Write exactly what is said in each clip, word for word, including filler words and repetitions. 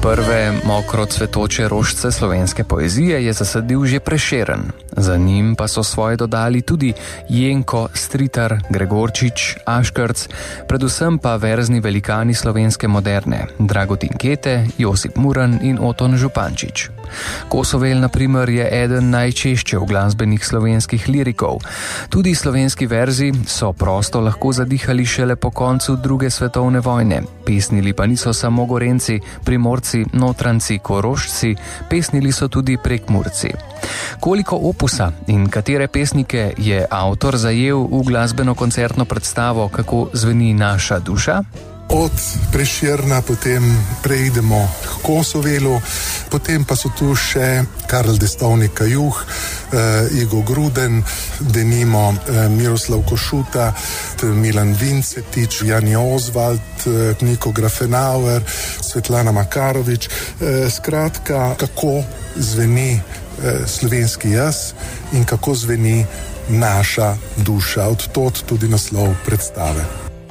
Prve mokro cvetoče rožice slovenske poezije je zasadil že Prešeren. Za njim pa so svoje dodali tudi Jenko, Stritar, Gregorčič, Aškrc, predvsem pa verzni velikani slovenske moderne, Dragutin Kete, Josip Muran in Oton Župančič. Kosovel, na primer, je eden najčešče uglasbenih slovenskih lirikov. Tudi slovenski verzi so prosto lahko zadihali šele po koncu druge svetovne vojne. Pesnili pa niso samo Gorenci, Primorci, Notranci, Korošci, pesnili so tudi Prekmurci. Koliko opusa in katere pesnike je avtor zajel v glasbeno-koncertno predstavo Kako zveni naša duša? Od Prešerna potem preidemo k Kosovelu, potem pa so tu še Karl Destovnik Kajuh, eh, Igo Gruden, denimo eh, Miroslav Košuta, Milan Vincetič, Jani Ozvald, eh, Niko Grafenauer, Svetlana Makarovič. Eh, skratka, kako zveni eh, slovenski jaz in kako zveni naša duša. Od tod tudi naslov predstave.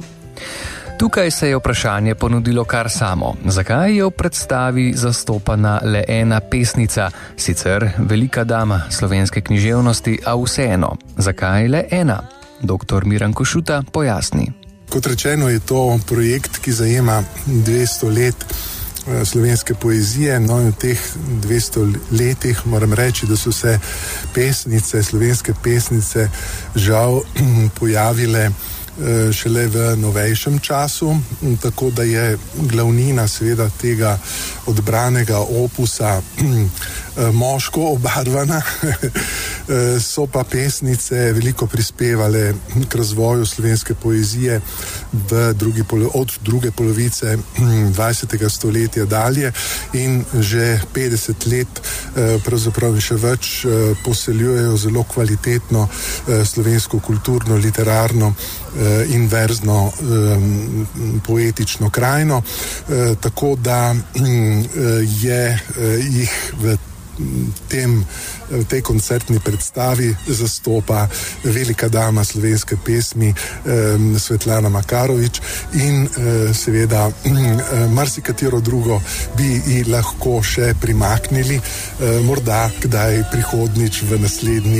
Tukaj se je vprašanje ponudilo kar samo. Zakaj je v predstavi zastopana le ena pesnica, sicer velika dama slovenske književnosti, a vseeno? Zakaj le ena? Doktor Miran Košuta pojasni. Kot rečeno, je to projekt, ki zajema dvesto let slovenske poezije. No, in v teh dvesto letih moram reči, da so se pesnice, slovenske pesnice žal pojavile šele v novejšem času, tako da je glavnina seveda tega odbranega opusa moško obarvana. So pa pesnice veliko prispevale k razvoju slovenske poezije v drugi polo- od druge polovice dvajsetega stoletja dalje in že petdeset let, pravzaprav še več, poseljujejo zelo kvalitetno slovensko kulturno, literarno in verzno poetično krajino, tako da je jih v tem, v tej koncertni predstavi zastopa velika dama slovenske pesmi eh, Svetlana Makarovič in eh, seveda eh, marsikatero drugo bi ji lahko še primaknili, eh, morda kdaj prihodnič v naslednji